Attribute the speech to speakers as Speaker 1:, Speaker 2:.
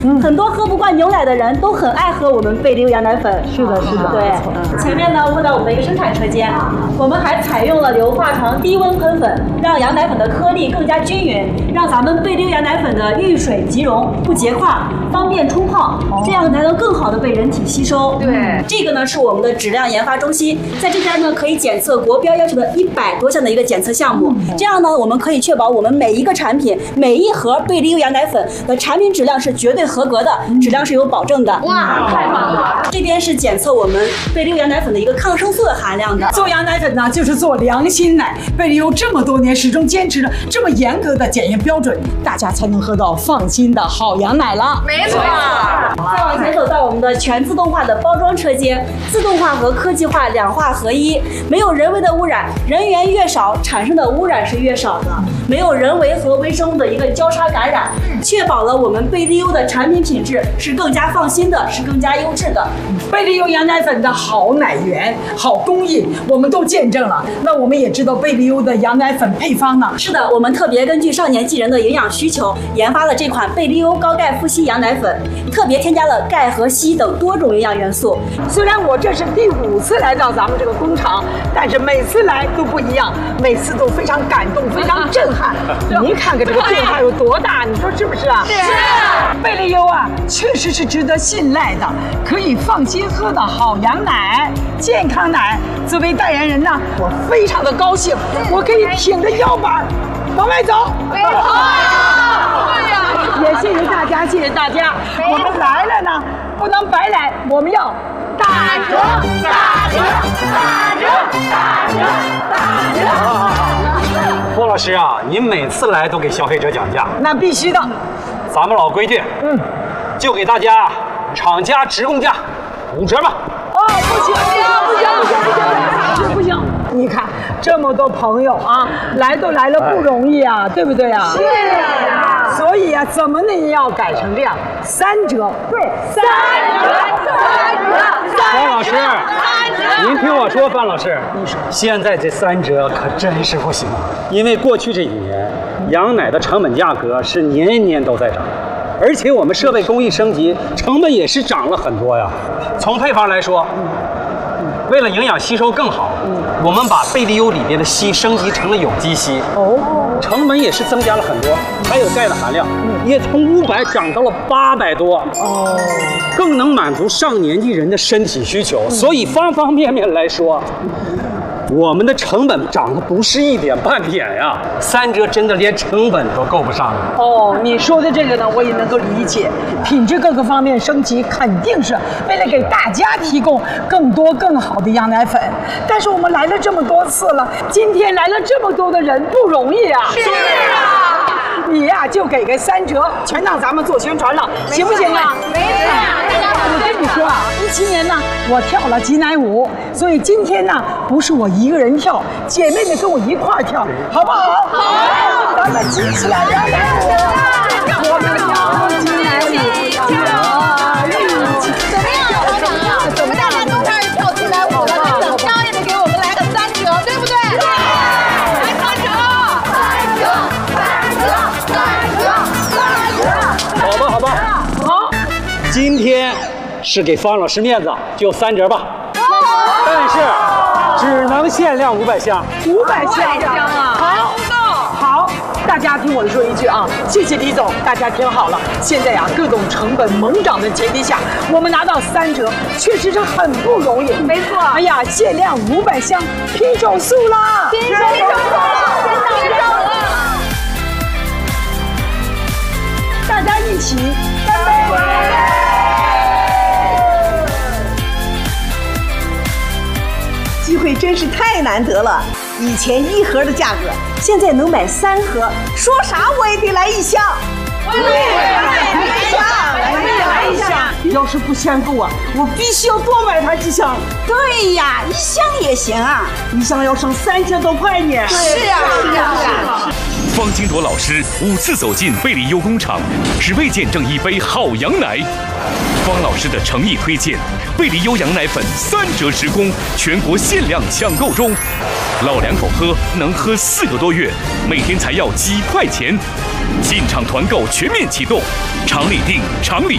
Speaker 1: 很多喝不惯牛奶的人都很爱喝我们贝利优羊奶粉。
Speaker 2: 是的，是的。
Speaker 1: 对，前面呢问到我们的一个生产车间，我们还采用了硫化床低温喷粉，让羊奶粉的颗粒更加均匀，让咱们贝利优羊奶粉的遇水即溶，不结块，方便冲泡，这样才能更好的被人体吸收。
Speaker 3: 对，
Speaker 1: 这个呢是我们的质量研发中心，在这边呢可以检测国标要求的100多项的一个检测项目，这样呢我们可以确保我们每一个产品每一盒贝利优羊奶粉的产品质量是绝对合格的，质量是有保证的。
Speaker 3: 哇，太棒了！
Speaker 1: 这边是检测我们贝利优羊奶粉的一个抗生素的含量的。
Speaker 2: 做羊奶粉呢，就是做良心奶。贝利优这么多年始终坚持着这么严格的检验标准，大家才能喝到放心的好羊奶了。
Speaker 3: 没错。
Speaker 1: 再往前走到我们的全自动化的包装车间，自动化和科技化两化合一，没有人为的污染，人员越少，产生的污染是越少的，没有人为和微生物的一个交叉感染，确保了我们贝利优的产品品质是更加放心的，是更加优质的。
Speaker 2: 贝利优羊奶粉的好奶源、好工艺，我们都见证了。那我们也知道贝利优的羊奶粉配方呢。
Speaker 1: 是的，我们特别根据少年纪人的营养需求，研发了这款贝利优高钙富硒羊奶粉，特别添加了钙和硒等多种营养元素。
Speaker 2: 虽然我这是第5次来到咱们这个工厂，但是每次来都不一样，每次都非常感动，非常震撼。您看看这个变化有多大，你说是不是啊？
Speaker 3: 是。
Speaker 2: 贝利优啊，确实是值得信赖的，可以放心喝的好羊奶、健康奶。作为代言人呢，我非常的高兴，我可以挺着腰板往外走。
Speaker 3: 没错。对呀。
Speaker 2: 也谢谢大家，谢谢大家。我们来了呢，不能白来，我们要打折，打折，打折，打折，打折。
Speaker 4: 郭老师啊，您每次来都给消费者讲价，
Speaker 2: 那必须的。
Speaker 4: 咱们老规矩，就给大家厂家直供价5折吧。
Speaker 2: 不行，不行！你看这么多朋友啊，来都来了不容易啊，对不对啊？
Speaker 3: 是啊。
Speaker 2: 所以啊，怎么呢也要改成这样，3折。对，3折，
Speaker 4: 方老师，您听我说，范老师，现在这3折可真是不行，因为过去这几年，羊奶的成本价格是年年都在涨。而且我们设备工艺升级，成本也是涨了很多呀。从配方来说，为了营养吸收更好，我们把贝利优里边的硒升级成了有机硒，成本也是增加了很多。还有钙的含量，也从500涨到了800多，更能满足上年纪人的身体需求。所以方方面面来说，我们的成本涨的不是一点半点呀，3折真的连成本都够不上了。
Speaker 2: 你说的这个呢，我也能够理解，品质各个方面升级，肯定是为了给大家提供更多更好的羊奶粉。但是我们来了这么多次了，今天来了这么多的人，不容易啊！
Speaker 3: 是啊。
Speaker 2: 你呀，就给个3折，全当咱们做宣传了，行不行啊？
Speaker 3: 没错。
Speaker 2: 我跟你说啊，17年呢，我跳了挤奶舞，所以今天呢，不是我一个人跳，姐妹们跟我一块儿跳，好不好？好，咱们挤起来，羊奶舞，我们跳挤奶舞，
Speaker 3: 怎么样，老板啊？我们大家都开始跳挤奶舞了，那怎么着也得给我们来个3折，对不对？来3折，3折，3折，3折。
Speaker 4: 好吧，好，今天是给方老师面子，就3折吧。但是只能限量500箱
Speaker 2: ，500箱啊！好，大家听我说一句啊，谢谢李总，大家听好了。现在呀，各种成本猛涨的前提下，我们拿到3折，确实是很不容易。
Speaker 3: 没错。
Speaker 2: 哎呀，限量500箱，拼手速啦！
Speaker 3: 拼手速了！
Speaker 2: 大家一起干杯！
Speaker 5: 机会真是太难得了，以前1盒的价格，现在能买3盒，说啥我也得来1箱。我也来一箱。
Speaker 2: 要是不嫌够啊，我必须要多买它几箱。
Speaker 5: 对呀，1箱也行啊
Speaker 2: ，1箱要省3000多块呢。
Speaker 5: 是啊。
Speaker 6: 方金铎老师5次走进贝利优工厂，只为见证一杯好羊奶。方老师的诚意推荐，贝利优羊奶粉3折直供，全国限量抢购中。老两口喝能喝4个多月，每天才要几块钱。进场团购全面启动，厂里订，厂里